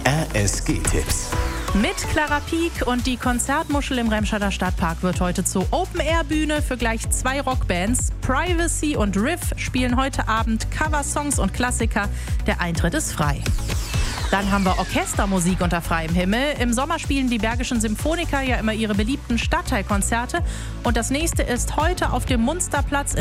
RSG-Tipps. Mit Clara Pieck und die Konzertmuschel im Remscheider Stadtpark wird heute zur Open-Air-Bühne für gleich 2 Rockbands. Privacy und Riff spielen heute Abend Coversongs und Klassiker. Der Eintritt ist frei. Dann haben wir Orchestermusik unter freiem Himmel. Im Sommer spielen die Bergischen Symphoniker ja immer ihre beliebten Stadtteilkonzerte. Und das nächste ist heute auf dem Munsterplatz